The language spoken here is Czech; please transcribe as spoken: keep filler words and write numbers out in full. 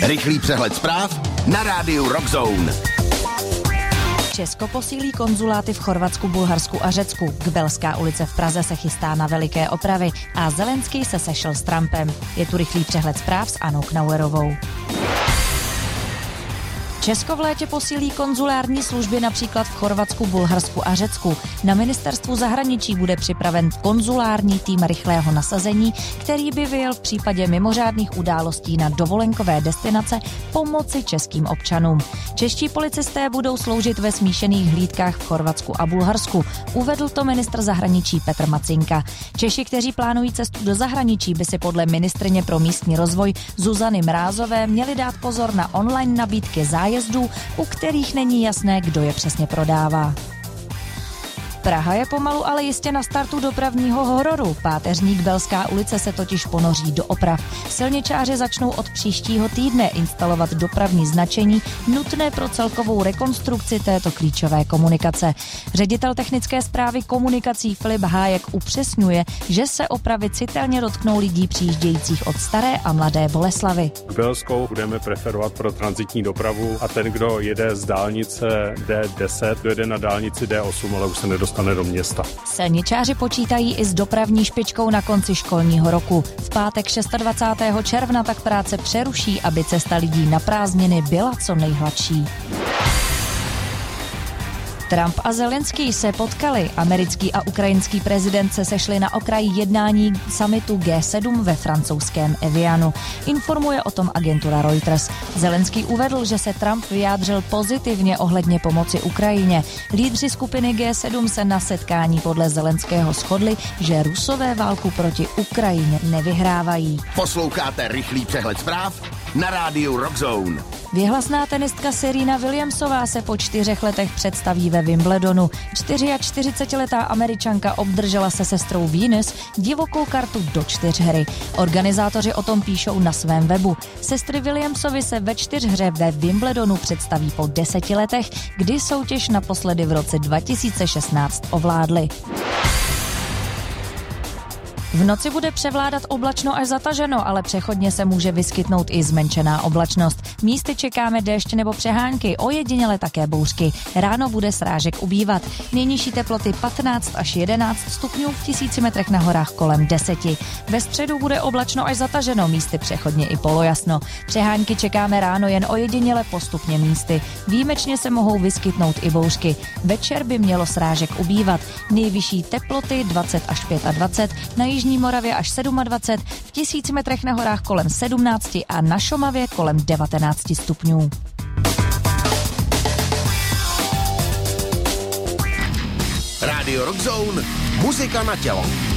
Rychlý přehled zpráv na rádiu Rock Zone. Česko posílí konzuláty v Chorvatsku, Bulharsku a Řecku. Kbelská ulice v Praze se chystá na veliké opravy a Zelenský se sešel s Trumpem. Je tu rychlý přehled zpráv s Anou Knauerovou. Česko v létě posílí konzulární služby například v Chorvatsku, Bulharsku a Řecku. Na ministerstvu zahraničí bude připraven konzulární tým rychlého nasazení, který by vyjel v případě mimořádných událostí na dovolenkové destinace pomoci českým občanům. Čeští policisté budou sloužit ve smíšených hlídkách v Chorvatsku a Bulharsku. Uvedl to ministr zahraničí Petr Macinka. Češi, kteří plánují cestu do zahraničí, by si podle ministryně pro místní rozvoj Zuzany Mrázové měli dát pozor na online nabídky zájezdů, u kterých není jasné, kdo je přesně prodává. Praha je pomalu, ale jistě na startu dopravního hororu. Páteřní Kbelská ulice se totiž ponoří do oprav. Silničáři začnou od příštího týdne instalovat dopravní značení nutné pro celkovou rekonstrukci této klíčové komunikace. Ředitel technické správy komunikací Filip Hájek upřesňuje, že se opravy citelně dotknou lidí přijíždějících od Staré a Mladé Boleslavi. Kbelskou budeme preferovat pro tranzitní dopravu a ten, kdo jede z dálnice D deset, dojede na dálnici D osm, ale už se nedostane do města. Silničáři počítají i s dopravní špičkou na konci školního roku. V pátek dvacátého šestého června tak práce přeruší, aby cesta lidí na prázdniny byla co nejhladší. Trump a Zelenský se potkali. Americký a ukrajinský prezident se sešli na okraji jednání summitu G sedm ve francouzském Evianu. Informuje o tom agentura Reuters. Zelenský uvedl, že se Trump vyjádřil pozitivně ohledně pomoci Ukrajině. Lídři skupiny G sedm se na setkání podle Zelenského shodli, že Rusové válku proti Ukrajině nevyhrávají. Posloucháte rychlý přehled zpráv na rádiu Rock Zone. Věhlasná tenistka Serena Williamsová se po čtyřech letech představí ve Wimbledonu. čtyřiačtyřicetiletá Američanka obdržela se sestrou Venus divokou kartu do čtyřhry. Organizátoři o tom píšou na svém webu. Sestry Williamsovy se ve čtyřhře ve Wimbledonu představí po deseti letech, kdy soutěž naposledy v roce dva tisíce šestnáct ovládly. V noci bude převládat oblačno až zataženo, ale přechodně se může vyskytnout i zmenšená oblačnost. Místy čekáme déšť nebo přehánky, ojediněle také bouřky. Ráno bude srážek ubývat. Nejnižší teploty patnáct až jedenáct stupňů, v tisíci metrech na horách kolem deseti. Ve středu bude oblačno až zataženo, místy přechodně i polojasno. Přehánky čekáme ráno jen ojediněle postupně místy. Výjimečně se mohou vyskytnout i bouřky. Večer by mělo srážek ubývat. Nejvyšší teploty dvacet až dvacet pět, na Jižní Moravě až dvacet sedm, v tisíci metrech na horách kolem sedmnáct a na Šumavě kolem devatenáct stupňů. Rádio Rock Zone, muzika na tělo.